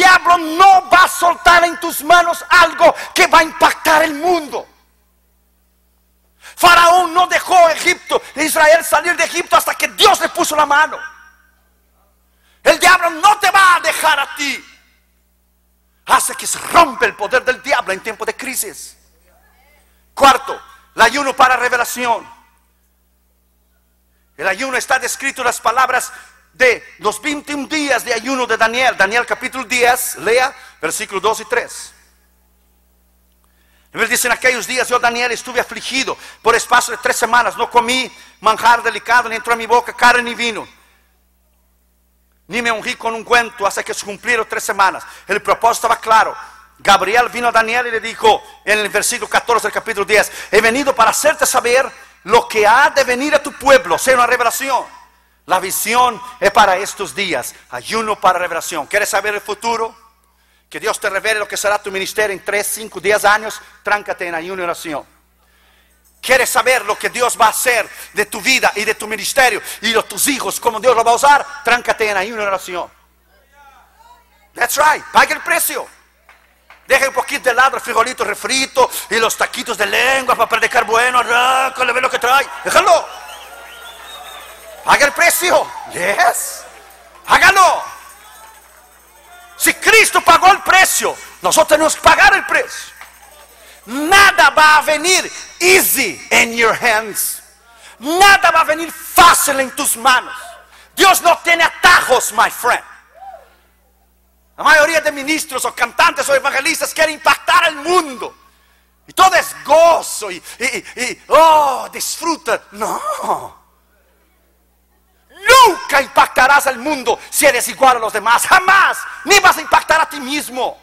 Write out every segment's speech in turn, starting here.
diablo no va a soltar en tus manos algo que va a impactar el mundo. Faraón no dejó a Israel salir de Egipto hasta que Dios le puso la mano. El diablo no te va a dejar a ti. Hace que se rompe el poder del diablo en tiempo de crisis. Cuarto, el ayuno para revelación. El ayuno está descrito en las palabras de los 21 días de ayuno de Daniel. Daniel capítulo 10, lea versículos 2 y 3. Dice: en aquellos días yo, Daniel, estuve afligido por espacio de 3 semanas. No comí manjar delicado, ni entró a mi boca carne ni vino, ni me ungí con ungüento hasta que se cumplieron 3 semanas. El propósito estaba claro. Gabriel vino a Daniel y le dijo en el versículo 14 del capítulo 10: he venido para hacerte saber lo que ha de venir a tu pueblo. O sea, una revelación. La visión es para estos días. Ayuno para revelación. ¿Quieres saber el futuro? Que Dios te revele lo que será tu ministerio en 3, 5, 10 años. Tráncate en ayuno y oración. ¿Quieres saber lo que Dios va a hacer de tu vida y de tu ministerio y de tus hijos, cómo Dios lo va a usar? Tráncate en ayuno y oración. That's right. Pague el precio. Deja un poquito de lado el frijolito refrito y los taquitos de lengua para predicar bueno. Arráncale, ve lo que trae. Déjalo. Paga el precio. Yes. Hágalo. Si Cristo pagó el precio, nosotros tenemos que pagar el precio. Nada va a venir easy in your hands. Nada va a venir fácil en tus manos. Dios no tiene atajos, my friend. La mayoría de ministros o cantantes o evangelistas quieren impactar al mundo. Y todo es gozo y disfruta. No. Nunca impactarás al mundo si eres igual a los demás. Jamás. Ni vas a impactar a ti mismo.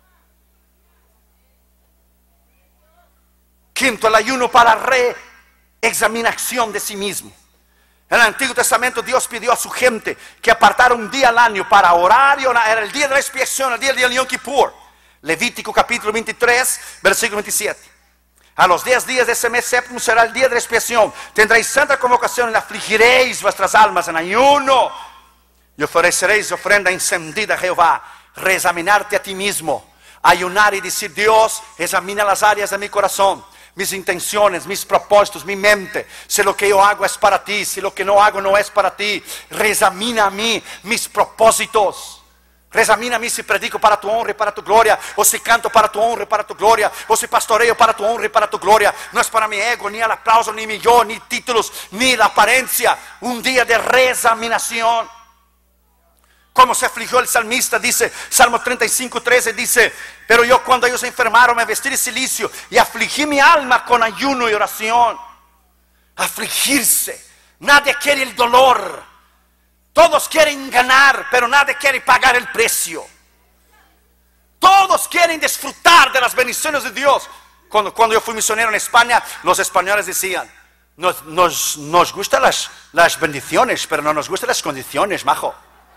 Quinto, el ayuno para reexaminación de sí mismo. En el Antiguo Testamento Dios pidió a su gente que apartara un día al año para orar y orar. Era el día de la expiación, el día del Yom Kippur. Levítico capítulo 23, versículo 27. A los 10 días de ese mes séptimo será el día de la expiación. Tendréis santa convocación y afligiréis vuestras almas en ayuno. Y ofreceréis ofrenda encendida a Jehová. Reexaminarte a ti mismo. Ayunar y decir: Dios, examina las áreas de mi corazón, mis intenciones, mis propósitos, mi mente. Si lo que yo hago es para ti, si lo que no hago no es para ti. Reexamina a mí mis propósitos. Reexamina a mí si predico para tu honra y para tu gloria, o si canto para tu honra y para tu gloria, o si pastoreo para tu honra y para tu gloria. No es para mi ego, ni el aplauso, ni mi yo, ni títulos, ni la apariencia. Un día de reexaminación. Como se afligió el salmista, dice Salmo 35:13, dice: pero yo, cuando ellos se enfermaron, me vestí de cilicio y afligí mi alma con ayuno y oración. Afligirse. Nadie quiere el dolor. Todos quieren ganar, pero nadie quiere pagar el precio. Todos quieren disfrutar de las bendiciones de Dios. Cuando yo fui misionero en España, los españoles decían: nos gustan las bendiciones, pero no nos gustan las condiciones, majo.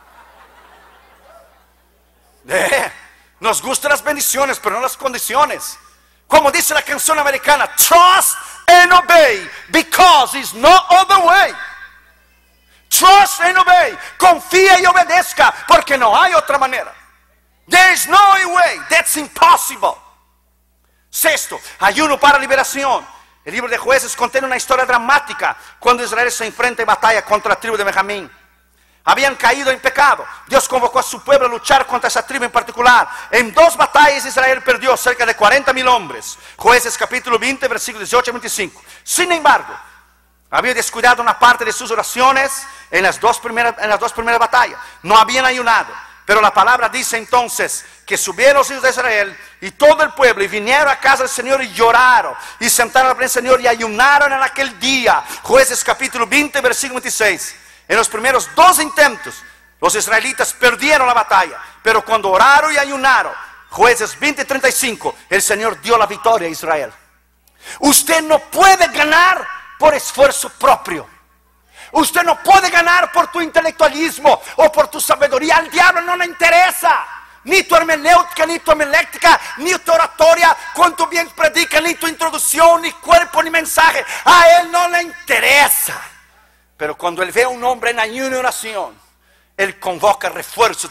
Nos gustan las bendiciones, pero no las condiciones. Como dice la canción americana: trust and obey, because it's no other way. Trust and obey. Confía y obedezca, porque no hay otra manera. There's no way. That's impossible. Sexto, ayuno para liberación. El libro de Jueces contiene una historia dramática cuando Israel se enfrenta en batalla contra la tribu de Benjamín. Habían caído en pecado. Dios convocó a su pueblo a luchar contra esa tribu en particular. En 2 batallas Israel perdió cerca de 40,000 hombres. Jueces capítulo 20, versículos 18 y 25. Sin embargo, había descuidado una parte de sus oraciones en las dos primeras batallas. No habían ayunado. Pero la palabra dice entonces que subieron los hijos de Israel y todo el pueblo y vinieron a casa del Señor y lloraron y sentaron al Señor y ayunaron en aquel día. Jueces capítulo 20, versículo 26. En los primeros 2 intentos los israelitas perdieron la batalla. Pero cuando oraron y ayunaron, Jueces 20, 35, el Señor dio la victoria a Israel. Usted no puede ganar por esfuerzo propio. Usted no puede ganar por tu intelectualismo o por tu sabiduría. Al diablo no le interesa ni tu hermenéutica, ni tu homilética, ni tu oratoria, cuánto bien predica, ni tu introducción, ni cuerpo, ni mensaje. A él no le interesa. Pero cuando él ve a un hombre en ayuno y oración, él convoca refuerzos